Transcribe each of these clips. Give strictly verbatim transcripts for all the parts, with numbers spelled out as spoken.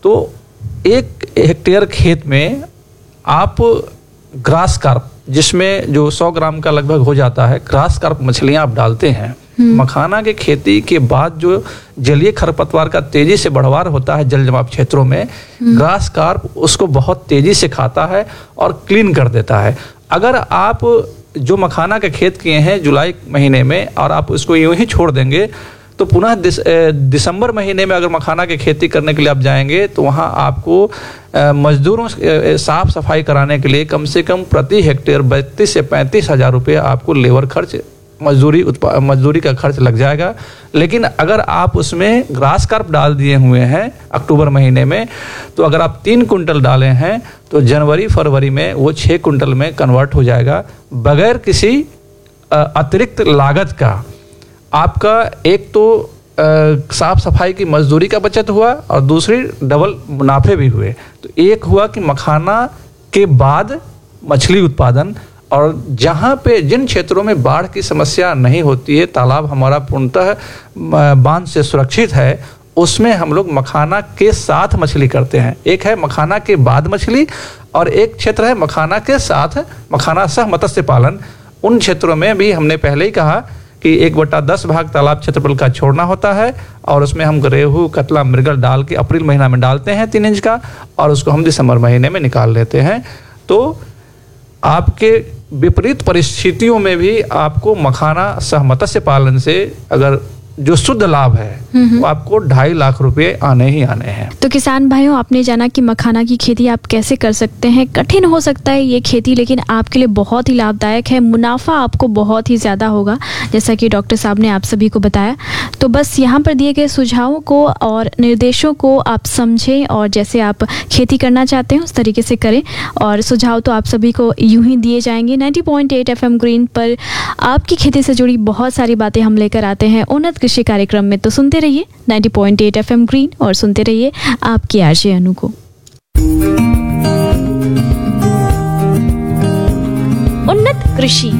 तो एक हेक्टेयर खेत में आप ग्रास कार्प, जिसमें जो सौ ग्राम का लगभग हो जाता है, ग्रास कार्प मछलियां आप डालते हैं। मखाना के खेती के बाद जो जलीय खरपतवार का तेजी से बढ़वार होता है जल जमाव क्षेत्रों में, ग्रास कार्प उसको बहुत तेजी से खाता है और क्लीन कर देता है। अगर आप जो मखाना के खेत किए हैं जुलाई महीने में और आप उसको यूं ही छोड़ देंगे तो पुनः दिस, दिसंबर महीने में अगर मखाना की खेती करने के लिए आप जाएंगे तो वहाँ आपको मजदूरों साफ सफाई कराने के लिए कम से कम प्रति हेक्टेयर बत्तीस से पैंतीस हजार रुपये आपको लेबर खर्च, मजदूरी मजदूरी का खर्च लग जाएगा। लेकिन अगर आप उसमें ग्रास कार्प डाल दिए हुए हैं अक्टूबर महीने में, तो अगर आप तीन कुंटल डाले हैं तो जनवरी फरवरी में वो छः कुंटल में कन्वर्ट हो जाएगा बगैर किसी अतिरिक्त लागत का। आपका एक तो आ, साफ सफाई की मजदूरी का बचत हुआ और दूसरी डबल मुनाफे भी हुए। तो एक हुआ कि मखाना के बाद मछली उत्पादन, और जहाँ पे जिन क्षेत्रों में बाढ़ की समस्या नहीं होती है, तालाब हमारा पूर्णतः बांध से सुरक्षित है, उसमें हम लोग मखाना के साथ मछली करते हैं। एक है मखाना के बाद मछली और एक क्षेत्र है मखाना के साथ मखाना सह मत्स्य पालन। उन क्षेत्रों में भी हमने पहले ही कहा कि एक बटा दस भाग तालाब क्षेत्रफल का छोड़ना होता है और उसमें हम रेहू, कतला, मृगल डाल के अप्रैल महीना में डालते हैं तीन इंच का, और उसको हम दिसंबर महीने में निकाल लेते हैं। तो आपके विपरीत परिस्थितियों में भी आपको मखाना सह मत्स्य पालन से अगर जो शुद्ध लाभ है वो आपको ढाई लाख रुपए आने ही आने हैं। तो किसान भाइयों, आपने जाना कि मखाना की खेती आप कैसे कर सकते हैं। कठिन हो सकता है ये खेती, लेकिन आपके लिए बहुत ही लाभदायक है। मुनाफा आपको बहुत ही ज़्यादा होगा, जैसा कि डॉक्टर साहब ने आप सभी को बताया। तो बस यहाँ पर दिए गए सुझावों को और निर्देशों को आप समझें और जैसे आप खेती करना चाहते हैं उस तरीके से करें। और सुझाव तो आप सभी को यूं ही दिए जाएंगे। Ninety point eight F M green पर आपकी खेती से जुड़ी बहुत सारी बातें हम लेकर आते हैं उन्नत कृषि कार्यक्रम में। तो सुनते रहिए ninety point eight F M green और सुनते रहिए आपकी आरजे अनु को। उन्नत कृषि।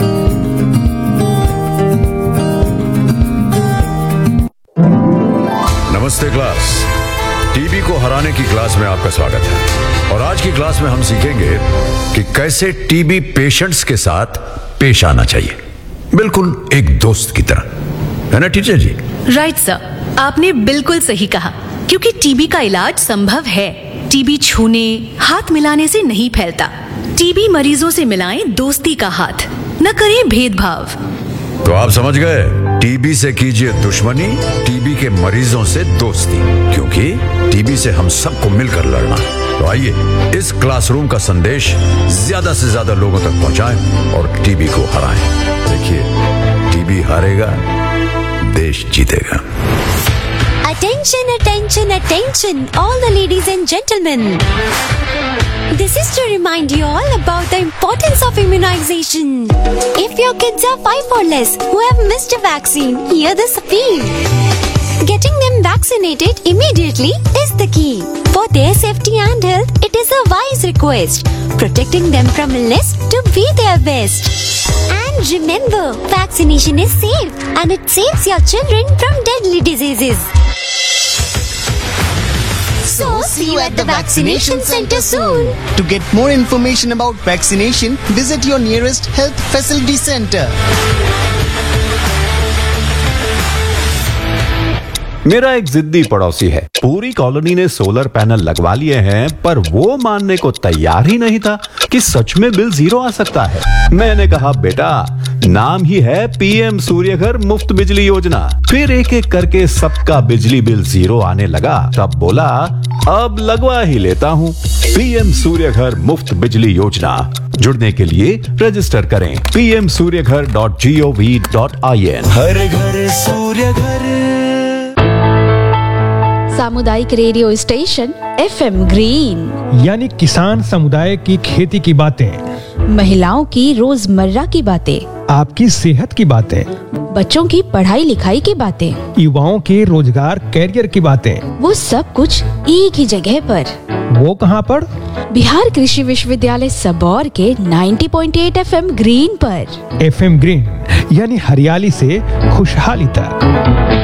नमस्ते क्लास, टीबी को हराने की क्लास में आपका स्वागत है। और आज की क्लास में हम सीखेंगे कि कैसे टीबी पेशेंट्स के साथ पेश आना चाहिए, बिल्कुल एक दोस्त की तरह, है ना टीचर जी? राइट सर, आपने बिल्कुल सही कहा, क्योंकि टीबी का इलाज संभव है। टीबी छूने, हाथ मिलाने से नहीं फैलता। टीबी मरीजों से मिलाएं दोस्ती का हाथ, न करें भेदभाव। तो आप समझ गए, टीबी से कीजिए दुश्मनी, टीबी के मरीजों से दोस्ती, क्योंकि टीबी से हम सबको मिलकर लड़ना है। तो आइए इस क्लासरूम का संदेश ज्यादा से ज्यादा लोगों तक पहुंचाएं और टीबी को हराएं। देखिए, टीबी हारेगा, देश जीतेगा। Attention, attention, attention, all the ladies and gentlemen. This is to remind you all about the importance of immunization. If your kids are five or less who have missed a vaccine, hear this appeal. Getting them vaccinated immediately is the key. For their safety and health, it is a wise request. Protecting them from illness to be their best. And remember, vaccination is safe and it saves your children from deadly diseases. So, see you at the vaccination center soon. To get more information about vaccination, visit your nearest health facility center. मेरा एक जिद्दी पड़ोसी है। पूरी colony ने solar panel लगवा लिए हैं, पर वो मानने को तैयार ही नहीं था कि सच में बिल जीरो आ सकता है। मैंने कहा, बेटा, नाम ही है पीएम सूर्यघर मुफ्त बिजली योजना। फिर एक एक करके सबका बिजली बिल जीरो आने लगा। तब बोला, अब लगवा ही लेता हूँ। पीएम सूर्यघर मुफ्त बिजली योजना। जुड़ने के लिए रजिस्टर करें P M Surya Ghar dot G O V dot I N. हर घर सूर्यघर। सामुदायिक radio station F M green, यानी किसान समुदाय की खेती की बातें, महिलाओं की रोजमर्रा की बातें, आपकी सेहत की बातें, बच्चों की पढ़ाई लिखाई की बातें, युवाओं के रोजगार कैरियर की बातें, वो सब कुछ एक ही जगह पर। वो कहाँ पर? बिहार कृषि विश्वविद्यालय सबौर के ninety point eight F M green पर। एफ एम ग्रीन, यानी हरियाली से खुशहाली तक।